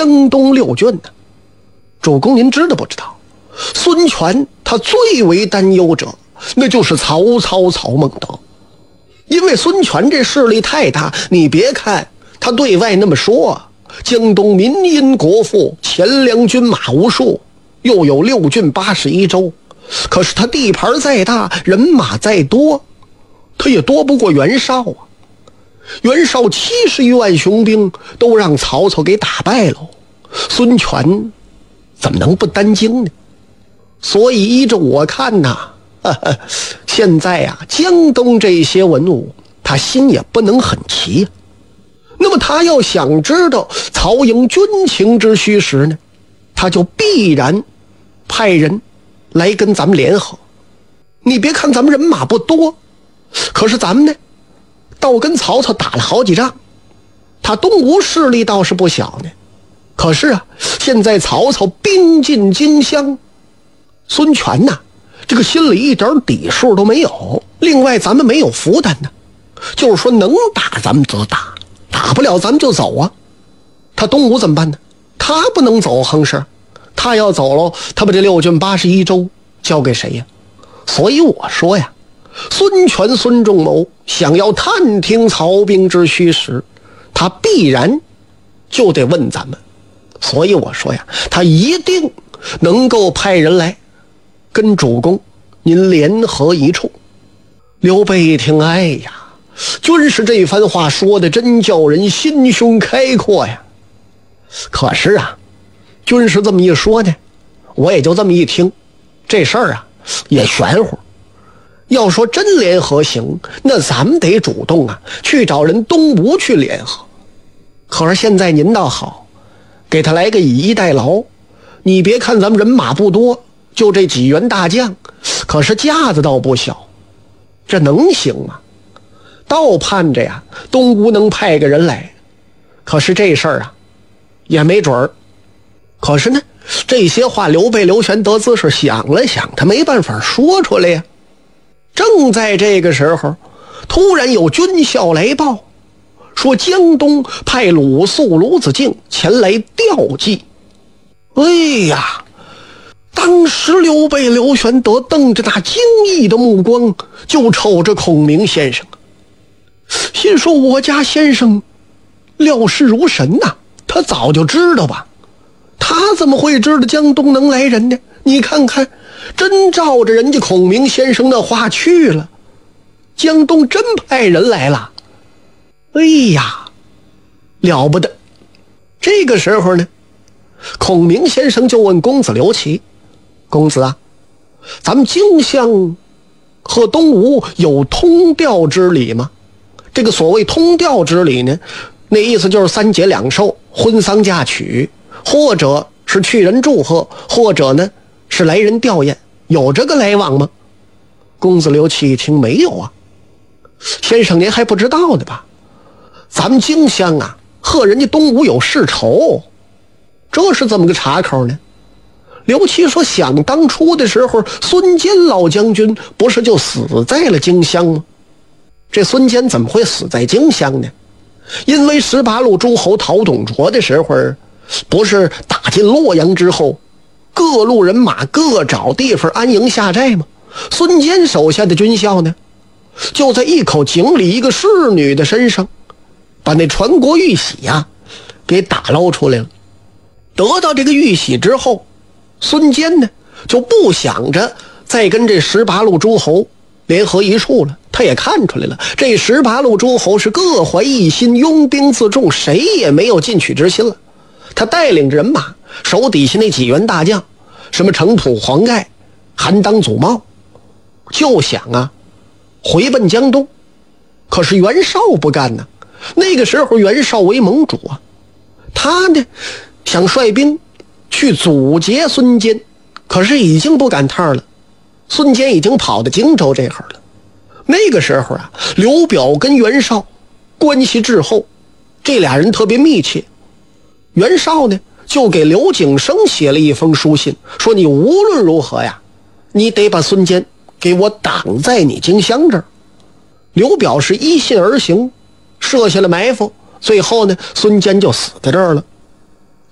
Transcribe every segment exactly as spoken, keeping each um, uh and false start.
江东六郡呢。主公您知道不知道，孙权他最为担忧者那就是曹操曹孟德。因为孙权这势力太大，你别看他对外那么说江东民殷国富，钱粮军马无数，又有六郡八十一州，可是他地盘再大，人马再多，他也多不过袁绍啊。袁绍七十余万雄兵都让曹操给打败了，孙权怎么能不担惊呢？所以依着我看呐，呵呵现在啊，江东这些文武他心也不能很齐啊。那么他要想知道曹营军情之虚实呢，他就必然派人来跟咱们联合。你别看咱们人马不多，可是咱们呢倒跟曹操打了好几仗，他东吴势力倒是不小呢。可是啊，现在曹操兵进荆襄，孙权呐这个心里一点底数都没有。另外咱们没有负担呢，就是说能打咱们则打，打不了咱们就走啊。他东吴怎么办呢？他不能走横事，他要走了，他把这六郡八十一州交给谁呀？所以我说呀，孙权孙仲谋想要探听曹兵之虚实，他必然就得问咱们。所以我说呀，他一定能够派人来跟主公您联合一处。刘备一听，哎呀，军师这番话说的真叫人心胸开阔呀。可是啊，军师这么一说呢，我也就这么一听，这事儿啊也玄乎。要说真联合行，那咱们得主动啊去找人东吴去联合。可是现在您倒好，给他来个以逸待劳。你别看咱们人马不多，就这几员大将，可是架子倒不小，这能行吗？倒盼着呀东吴能派个人来，可是这事儿啊也没准儿。可是呢，这些话刘备刘玄德自是想了想，他没办法说出来呀。正在这个时候，突然有军校来报，说江东派鲁肃鲁子敬前来调剂。哎呀，当时刘备刘玄德瞪着那惊异的目光就瞅着孔明先生，心说我家先生料事如神呐、啊，他早就知道吧，他怎么会知道江东能来人呢？你看看，真照着人家孔明先生的话去了，江东真派人来了。哎呀，了不得。这个时候呢，孔明先生就问公子刘琦，公子啊，咱们荆襄和东吴有通调之礼吗？这个所谓通调之礼呢，那意思就是三节两寿，婚丧嫁娶，或者是去人祝贺，或者呢是来人吊唁，有这个来往吗？公子刘琦一听，没有啊。先生您还不知道呢吧，咱们荆襄啊和人家东吴有世仇，这是怎么个茬口呢？刘琦说，想当初的时候，孙坚老将军不是就死在了荆襄吗？这孙坚怎么会死在荆襄呢？因为十八路诸侯讨董卓的时候，不是打进洛阳之后，各路人马各找地方安营下寨吗？孙坚手下的军校呢，就在一口井里一个侍女的身上，把那传国玉玺呀给打捞出来了。得到这个玉玺之后，孙坚呢就不想着再跟这十八路诸侯联合一处了。他也看出来了，这十八路诸侯是各怀一心，拥兵自重，谁也没有进取之心了。他带领着人马，手底下那几员大将，什么程普、黄盖、韩当、祖茂，就想啊回奔江东。可是袁绍不干呢，那个时候袁绍为盟主啊，他呢想率兵去阻截孙坚，可是已经不赶趟了，孙坚已经跑到荆州这会儿了。那个时候啊，刘表跟袁绍关系至厚，这俩人特别密切。袁绍呢就给刘景升写了一封书信，说你无论如何呀，你得把孙坚给我挡在你荆襄这儿。刘表是依信而行，设下了埋伏，最后呢孙坚就死在这儿了。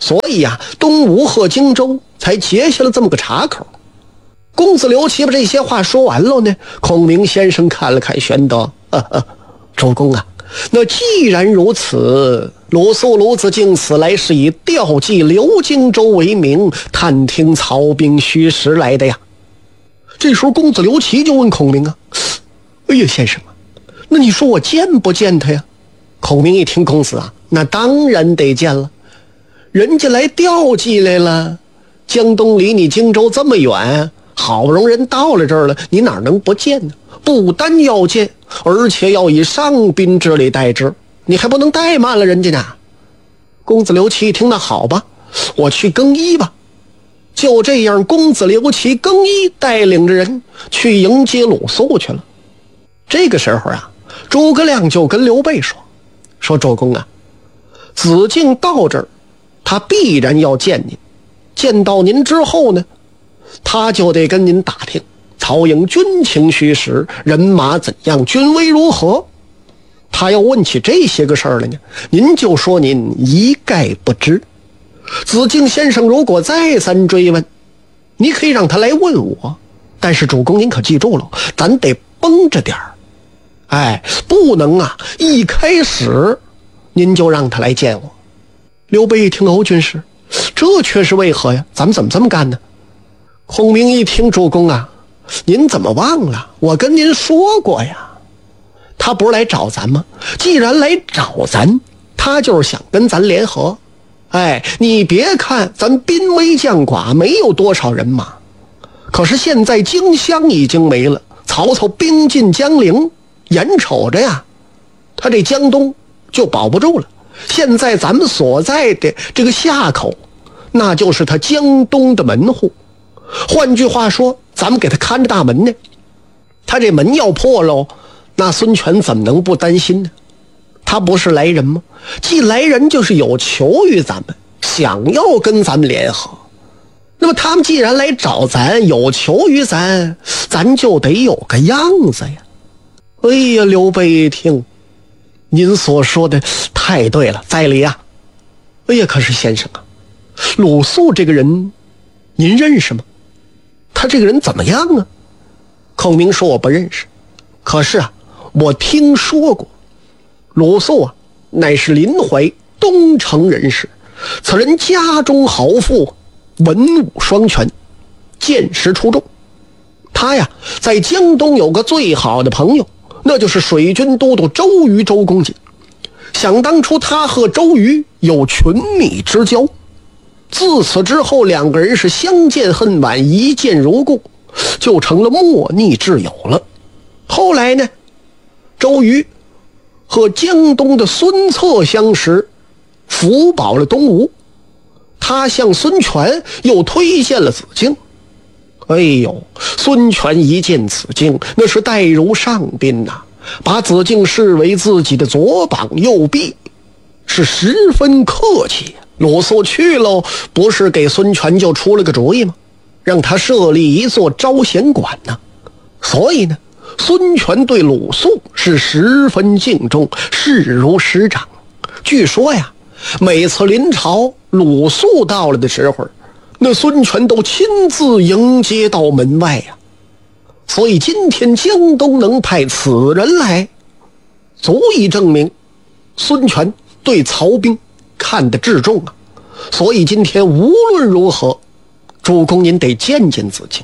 所以呀、啊，东吴和荆州才结下了这么个岔口。公子刘琦把这些话说完了呢，孔明先生看了看玄德，呵呵，主公啊，那既然如此，鲁肃鲁子敬此来是以调剂刘荆州为名，探听曹兵虚实来的呀。这时候公子刘琦就问孔明啊，哎呀先生啊，那你说我见不见他呀？孔明一听，公子啊，那当然得见了，人家来调剂来了，江东离你荆州这么远，好不容易人到了这儿了，你哪能不见呢？不单要见，而且要以上宾之礼待之，你还不能怠慢了人家呢。公子刘琦一听，那好吧，我去更衣吧。就这样，公子刘琦更衣，带领着人去迎接鲁肃去了。这个时候啊，诸葛亮就跟刘备说说周公啊，子敬到这儿，他必然要见您，见到您之后呢，他就得跟您打听曹营军情虚实，人马怎样，军威如何。他要问起这些个事儿来呢，您就说您一概不知。子敬先生如果再三追问，你可以让他来问我，但是主公您可记住了，咱得绷着点儿，哎，不能啊一开始您就让他来见我。刘备一听，欧军师，这却是为何呀？咱们怎么这么干呢？孔明一听，主公啊，您怎么忘了我跟您说过呀，他不是来找咱吗？既然来找咱，他就是想跟咱联合。哎，你别看咱兵微将寡，没有多少人马，可是现在荆襄已经没了，曹操兵进江陵，眼瞅着呀，他这江东就保不住了。现在咱们所在的这个夏口，那就是他江东的门户。换句话说，咱们给他看着大门呢，他这门要破喽，那孙权怎么能不担心呢？他不是来人吗？既来人就是有求于咱们，想要跟咱们联合。那么他们既然来找咱，有求于咱，咱就得有个样子呀。哎呀，刘备一听，您所说的太对了，在理啊。哎呀，可是先生啊，鲁肃这个人您认识吗？他这个人怎么样啊？孔明说我不认识，可是啊，我听说过。鲁肃啊，乃是临淮东城人士，此人家中豪富，文武双全，见识出众。他呀，在江东有个最好的朋友，那就是水军都督周瑜周公瑾。想当初他和周瑜有群密之交，自此之后两个人是相见恨晚，一见如故，就成了莫逆之友了。后来呢，周瑜和江东的孙策相识，辅保了东吴，他向孙权又推荐了子敬。哎呦，孙权一见子敬，那是待如上宾呐、啊，把子敬视为自己的左膀右臂，是十分客气。鲁肃去喽，不是给孙权就出了个主意吗？让他设立一座招贤馆呢。所以呢，孙权对鲁肃是十分敬重，视如师长。据说呀，每次临朝鲁肃到了的时候，那孙权都亲自迎接到门外呀。所以今天江东能派此人来，足以证明孙权对曹兵看得至重啊。所以今天无论如何，主公您得见见子敬。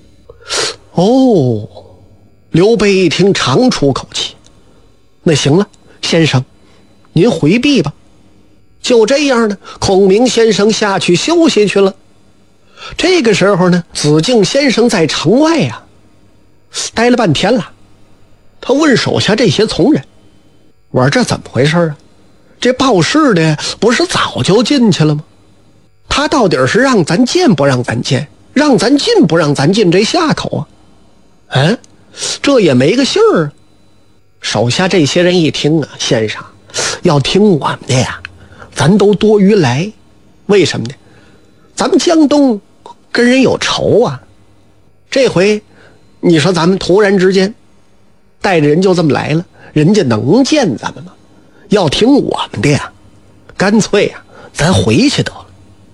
哦，刘备一听长出口气，那行了，先生您回避吧。就这样呢，孔明先生下去休息去了。这个时候呢，子敬先生在城外呀、啊、待了半天了。他问手下这些从人，我说这怎么回事啊？这报事的不是早就进去了吗？他到底是让咱见不让咱见，让咱进不让咱进这下口啊？嗯，这也没个信儿。手下这些人一听啊，先生要听我们的呀，咱都多余来。为什么呢？咱们江东跟人有仇啊，这回你说咱们突然之间带着人就这么来了，人家能见咱们吗？要听我们的呀，干脆呀咱回去得了。